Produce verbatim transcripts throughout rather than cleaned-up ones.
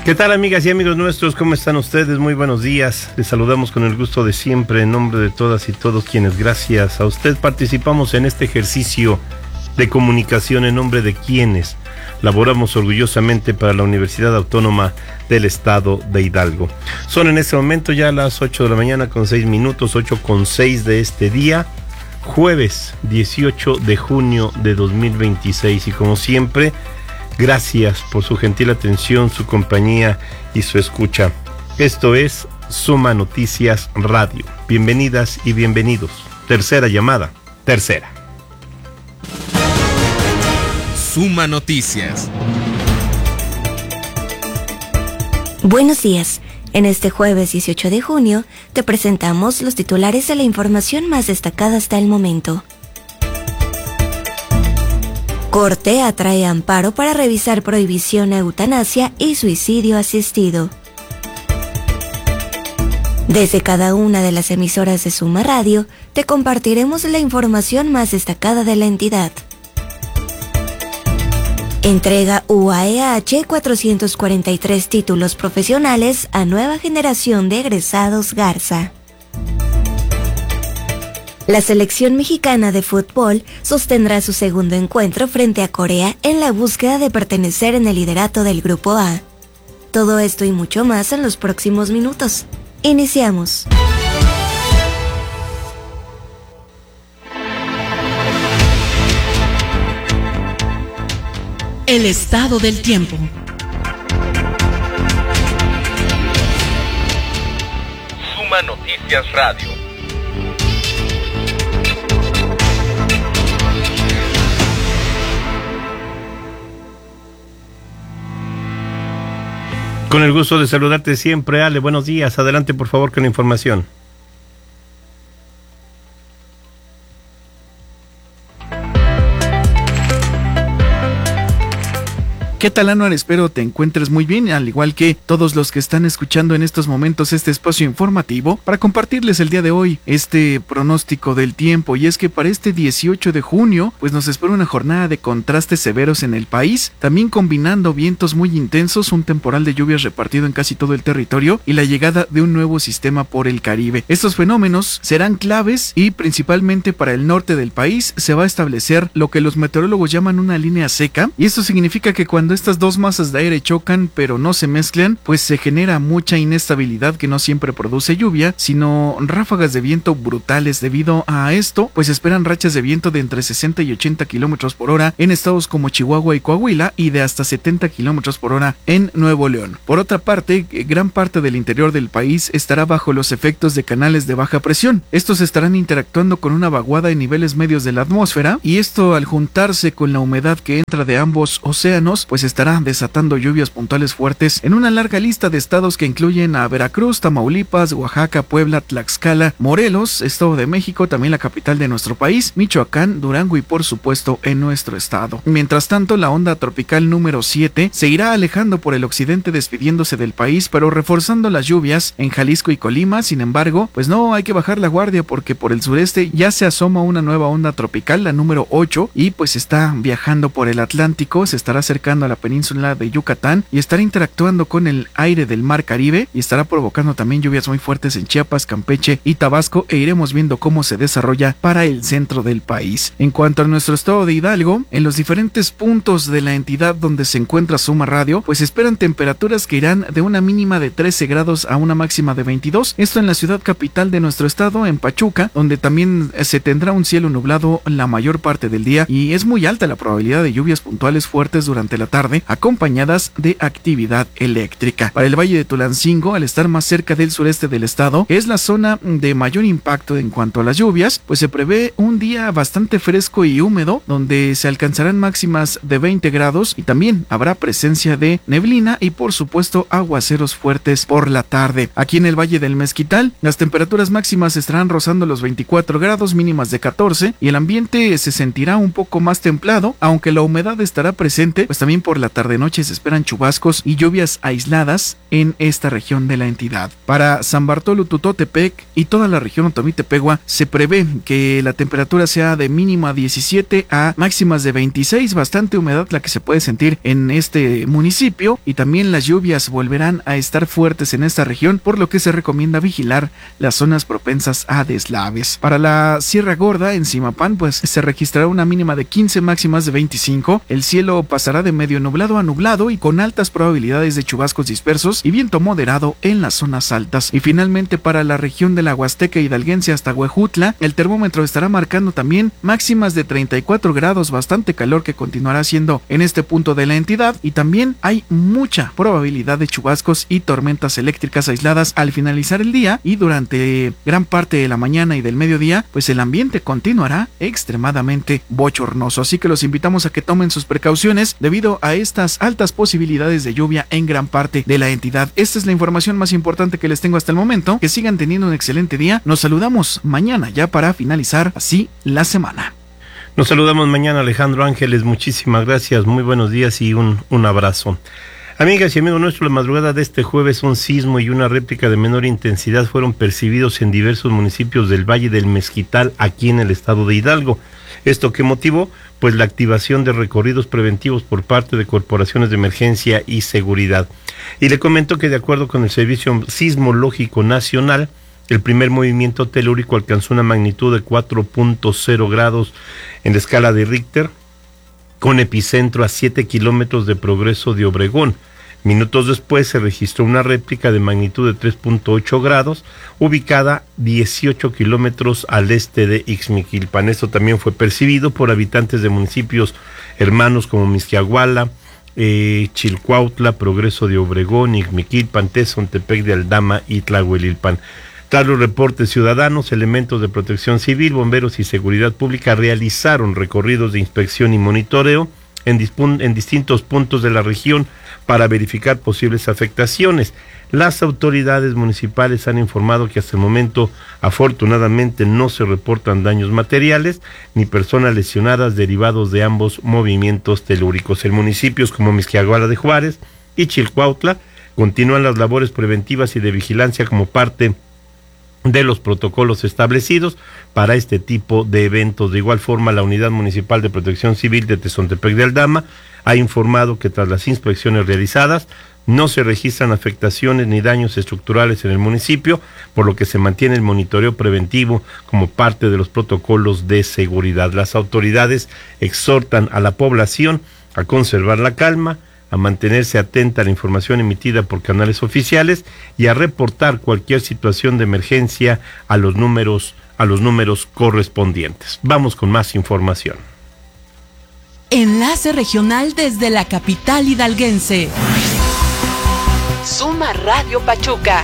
¿Qué tal, amigas y amigos nuestros? ¿Cómo están ustedes? Muy buenos días. Les saludamos con el gusto de siempre en nombre de todas y todos quienes, gracias a usted, participamos en este ejercicio de comunicación en nombre de quienes laboramos orgullosamente para la Universidad Autónoma del Estado de Hidalgo. Son en este momento ya las ocho de la mañana con seis minutos, ocho con seis de este día, jueves dieciocho de junio de dos mil veintiséis, y como siempre, gracias por su gentil atención, su compañía y su escucha. Esto es Suma Noticias Radio. Bienvenidas y bienvenidos. Tercera llamada, tercera. Suma Noticias. Buenos días. En este jueves dieciocho de junio te presentamos los titulares de la información más destacada hasta el momento. Corte atrae amparo para revisar prohibición a eutanasia y suicidio asistido. Desde cada una de las emisoras de Suma Radio, te compartiremos la información más destacada de la entidad. Entrega U A E H cuatrocientos cuarenta y tres títulos profesionales a nueva generación de egresados Garza. La selección mexicana de fútbol sostendrá su segundo encuentro frente a Corea en la búsqueda de pertenecer en el liderato del Grupo A. Todo esto y mucho más en los próximos minutos. Iniciamos. El estado del tiempo. Suma Noticias Radio. Con el gusto de saludarte siempre, Ale. Buenos días. Adelante, por favor, con la información. ¿Qué tal, Anuar? Espero te encuentres muy bien, al igual que todos los que están escuchando en estos momentos este espacio informativo, para compartirles el día de hoy este pronóstico del tiempo. Y es que para este dieciocho de junio, pues nos espera una jornada de contrastes severos en el país, también combinando vientos muy intensos, un temporal de lluvias repartido en casi todo el territorio y la llegada de un nuevo sistema por el Caribe. Estos fenómenos serán claves y principalmente para el norte del país se va a establecer lo que los meteorólogos llaman una línea seca, y esto significa que cuando Cuando estas dos masas de aire chocan pero no se mezclan, pues se genera mucha inestabilidad que no siempre produce lluvia, sino ráfagas de viento brutales. Debido a esto, pues esperan rachas de viento de entre sesenta y ochenta kilómetros por hora en estados como Chihuahua y Coahuila, y de hasta setenta kilómetros por hora en Nuevo León. Por otra parte, gran parte del interior del país estará bajo los efectos de canales de baja presión. Estos estarán interactuando con una vaguada en niveles medios de la atmósfera, y esto, al juntarse con la humedad que entra de ambos océanos, pues estará desatando lluvias puntuales fuertes en una larga lista de estados que incluyen a Veracruz, Tamaulipas, Oaxaca, Puebla, Tlaxcala, Morelos, Estado de México, también la capital de nuestro país, Michoacán, Durango y por supuesto en nuestro estado. Mientras tanto, la onda tropical número siete se irá alejando por el occidente, despidiéndose del país, pero reforzando las lluvias en Jalisco y Colima. Sin embargo, pues no hay que bajar la guardia, porque por el sureste ya se asoma una nueva onda tropical, la número ocho, y pues está viajando por el Atlántico, se estará acercando a la península de Yucatán y estará interactuando con el aire del mar Caribe, y estará provocando también lluvias muy fuertes en Chiapas, Campeche y Tabasco, e iremos viendo cómo se desarrolla para el centro del país. En cuanto a nuestro estado de Hidalgo, en los diferentes puntos de la entidad donde se encuentra Suma Radio, pues esperan temperaturas que irán de una mínima de trece grados a una máxima de veintidós. Esto en la ciudad capital de nuestro estado, en Pachuca, donde también se tendrá un cielo nublado la mayor parte del día, y es muy alta la probabilidad de lluvias puntuales fuertes durante la tarde, acompañadas de actividad eléctrica. Para el Valle de Tulancingo, al estar más cerca del sureste del estado, que es la zona de mayor impacto en cuanto a las lluvias, pues se prevé un día bastante fresco y húmedo, donde se alcanzarán máximas de veinte grados, y también habrá presencia de neblina y por supuesto aguaceros fuertes por la tarde. Aquí en el Valle del Mezquital, las temperaturas máximas estarán rozando los veinticuatro grados, mínimas de catorce, y el ambiente se sentirá un poco más templado, aunque la humedad estará presente, pues también por la tarde-noche se esperan chubascos y lluvias aisladas en esta región de la entidad. Para San Bartolo, Tutotepec y toda la región Otomí-Tepegua se prevé que la temperatura sea de mínima diecisiete a máximas de veintiséis, bastante humedad la que se puede sentir en este municipio, y también las lluvias volverán a estar fuertes en esta región, por lo que se recomienda vigilar las zonas propensas a deslaves. Para la Sierra Gorda, en Zimapán, pues se registrará una mínima de quince, máximas de veinticinco. El cielo pasará de medio nublado a nublado y con altas probabilidades de chubascos dispersos y viento moderado en las zonas altas. Y finalmente, para la región de la Huasteca Hidalguense hasta Huejutla, el termómetro estará marcando también máximas de treinta y cuatro grados, bastante calor que continuará siendo en este punto de la entidad, y también hay mucha probabilidad de chubascos y tormentas eléctricas aisladas al finalizar el día, y durante gran parte de la mañana y del mediodía, pues el ambiente continuará extremadamente bochornoso. Así que los invitamos a que tomen sus precauciones debido a estas altas posibilidades de lluvia en gran parte de la entidad. Esta es la información más importante que les tengo hasta el momento. Que sigan teniendo un excelente día. Nos saludamos mañana ya para finalizar así la semana. Nos saludamos mañana, Alejandro Ángeles. Muchísimas gracias, muy buenos días y un, un abrazo. Amigas y amigos nuestros, la madrugada de este jueves un sismo y una réplica de menor intensidad fueron percibidos en diversos municipios del Valle del Mezquital, aquí en el estado de Hidalgo. ¿Esto qué motivó? Pues la activación de recorridos preventivos por parte de corporaciones de emergencia y seguridad. Y le comento que de acuerdo con el Servicio Sismológico Nacional, el primer movimiento telúrico alcanzó una magnitud de cuatro punto cero grados en la escala de Richter, con epicentro a siete kilómetros de Progreso de Obregón. Minutos después se registró una réplica de magnitud de tres punto ocho grados, ubicada dieciocho kilómetros al este de Ixmiquilpan. Esto también fue percibido por habitantes de municipios hermanos como Mixquiahuala, eh, Chilcuautla, Progreso de Obregón, Ixmiquilpan, Tezontepec de Aldama y Tlahuelilpan. Tras los reportes ciudadanos, elementos de protección civil, bomberos y seguridad pública realizaron recorridos de inspección y monitoreo en, en distintos puntos de la región para verificar posibles afectaciones. Las autoridades municipales han informado que hasta el momento, afortunadamente, no se reportan daños materiales ni personas lesionadas derivados de ambos movimientos telúricos. En municipios como Mixquiahuala de Juárez y Chilcuautla continúan las labores preventivas y de vigilancia como parte de los protocolos establecidos para este tipo de eventos. De igual forma, la Unidad Municipal de Protección Civil de Tezontepec de Aldama ha informado que tras las inspecciones realizadas no se registran afectaciones ni daños estructurales en el municipio, por lo que se mantiene el monitoreo preventivo como parte de los protocolos de seguridad. Las autoridades exhortan a la población a conservar la calma, a mantenerse atenta a la información emitida por canales oficiales y a reportar cualquier situación de emergencia a los números, a los números correspondientes. Vamos con más información. Enlace regional desde la capital hidalguense. Suma Radio Pachuca.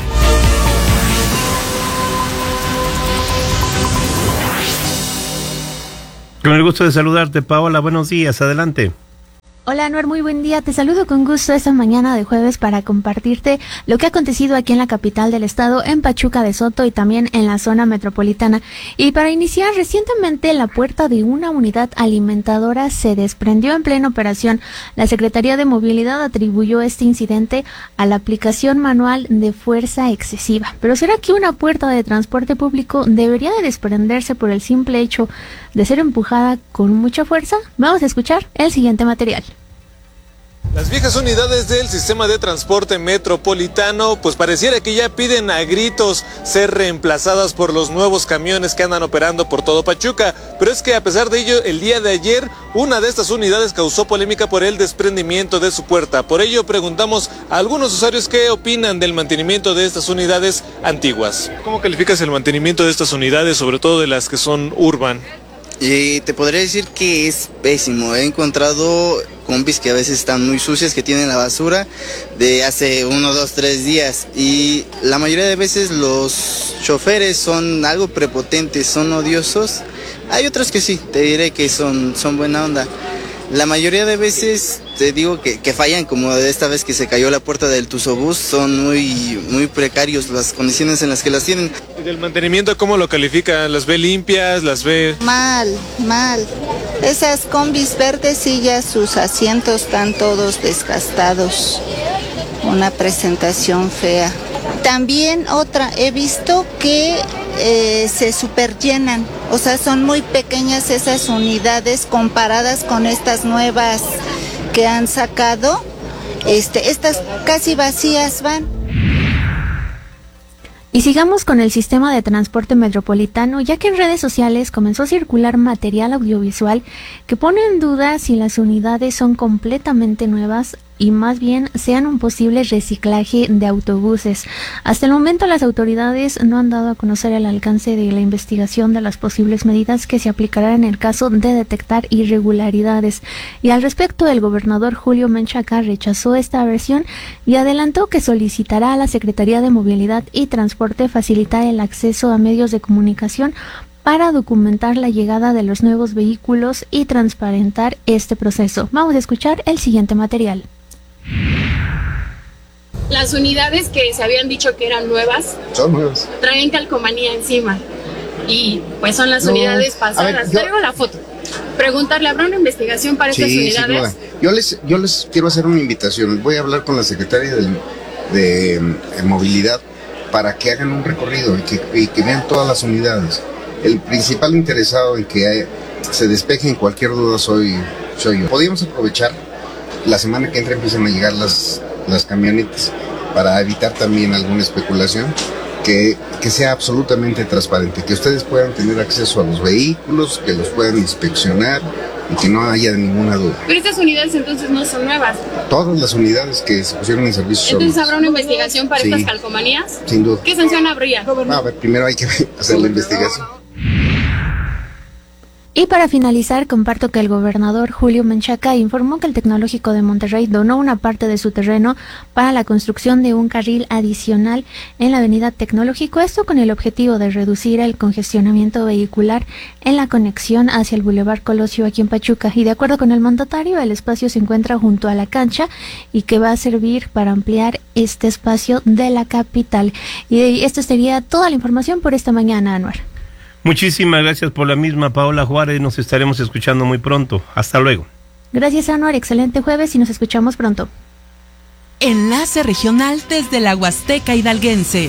Con el gusto de saludarte, Paola. Buenos días, adelante. Hola Anuar, muy buen día. Te saludo con gusto esta mañana de jueves para compartirte lo que ha acontecido aquí en la capital del estado, en Pachuca de Soto y también en la zona metropolitana. Y para iniciar, recientemente la puerta de una unidad alimentadora se desprendió en plena operación. La Secretaría de Movilidad atribuyó este incidente a la aplicación manual de fuerza excesiva. Pero ¿será que una puerta de transporte público debería de desprenderse por el simple hecho de ser empujada con mucha fuerza? Vamos a escuchar el siguiente material. Las viejas unidades del sistema de transporte metropolitano pues pareciera que ya piden a gritos ser reemplazadas por los nuevos camiones que andan operando por todo Pachuca, pero es que a pesar de ello, el día de ayer una de estas unidades causó polémica por el desprendimiento de su puerta. Por ello preguntamos a algunos usuarios qué opinan del mantenimiento de estas unidades antiguas. ¿Cómo calificas el mantenimiento de estas unidades, sobre todo de las que son urban? Y te podría decir que es pésimo. He encontrado combis que a veces están muy sucias, que tienen la basura de hace uno, dos, tres días. Y la mayoría de veces los choferes son algo prepotentes, son odiosos. Hay otros que sí, te diré que son, son buena onda. La mayoría de veces te digo que, que fallan, como de esta vez que se cayó la puerta del Tuzobús. Son muy, muy precarios las condiciones en las que las tienen. ¿Y del mantenimiento cómo lo califica? ¿Las ve limpias? ¿Las ve...? Mal, mal. Esas combis verdes sí ya sus asientos están todos desgastados. Una presentación fea. También otra, he visto que eh, se superllenan, o sea, son muy pequeñas esas unidades comparadas con estas nuevas que han sacado. Este, estas casi vacías van. Y sigamos con el sistema de transporte metropolitano, ya que en redes sociales comenzó a circular material audiovisual que pone en duda si las unidades son completamente nuevas y más bien sean un posible reciclaje de autobuses. Hasta el momento las autoridades no han dado a conocer el alcance de la investigación de las posibles medidas que se aplicarán en el caso de detectar irregularidades. Y al respecto, el gobernador Julio Menchaca rechazó esta versión y adelantó que solicitará a la Secretaría de Movilidad y Transporte facilitar el acceso a medios de comunicación para documentar la llegada de los nuevos vehículos y transparentar este proceso. Vamos a escuchar el siguiente material. Las unidades que se habían dicho que eran nuevas, son nuevas, traen calcomanía encima y pues son las no, unidades pasadas. Ver, yo, Traigo la foto. Preguntarle, ¿habrá una investigación para sí, estas unidades? Sin duda. Yo les, yo les quiero hacer una invitación. Voy a hablar con la secretaria de, de, de Movilidad para que hagan un recorrido y que, y que vean todas las unidades. El principal interesado en que hay, se despejen cualquier duda soy, soy yo. Podríamos aprovechar la semana que entra empiezan a llegar las, las camionetas para evitar también alguna especulación, que, que sea absolutamente transparente, que ustedes puedan tener acceso a los vehículos, que los puedan inspeccionar y que no haya ninguna duda. Pero estas unidades entonces no son nuevas. Todas las unidades que se pusieron en servicio son Entonces habrá una investigación para sí, estas calcomanías. Sin duda. ¿Qué sanción habría? No, a ver, primero hay que hacer la investigación. Y para finalizar, comparto que el gobernador Julio Menchaca informó que el Tecnológico de Monterrey donó una parte de su terreno para la construcción de un carril adicional en la avenida Tecnológico, esto con el objetivo de reducir el congestionamiento vehicular en la conexión hacia el Boulevard Colosio aquí en Pachuca. Y de acuerdo con el mandatario, el espacio se encuentra junto a la cancha y que va a servir para ampliar este espacio de la capital. Y esta sería toda la información por esta mañana, Anuar. Muchísimas gracias por la misma, Paola Juárez. Nos estaremos escuchando muy pronto. Hasta luego. Gracias, Anuar. Excelente jueves y nos escuchamos pronto. Enlace regional desde la Huasteca Hidalguense.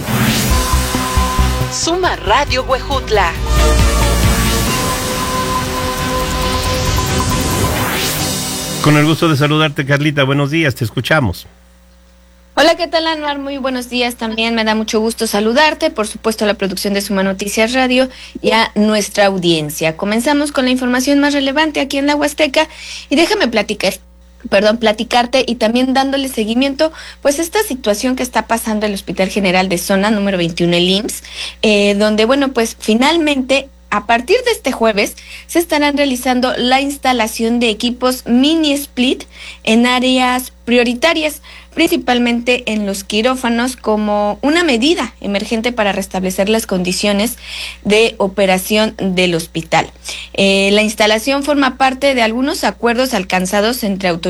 Suma Radio Huejutla. Con el gusto de saludarte, Carlita. Buenos días, te escuchamos. Hola, ¿qué tal, Anuar? Muy buenos días. También me da mucho gusto saludarte, por supuesto a la producción de Suma Noticias Radio y a nuestra audiencia. Comenzamos con la información más relevante aquí en la Huasteca y déjame platicar, perdón, platicarte y también dándole seguimiento, pues esta situación que está pasando en el Hospital General de Zona número veintiuno, el I M S S, eh, donde, bueno, pues finalmente a partir de este jueves se estarán realizando la instalación de equipos mini split en áreas prioritarias, principalmente en los quirófanos, como una medida emergente para restablecer las condiciones de operación del hospital. Eh, la instalación forma parte de algunos acuerdos alcanzados entre autoridades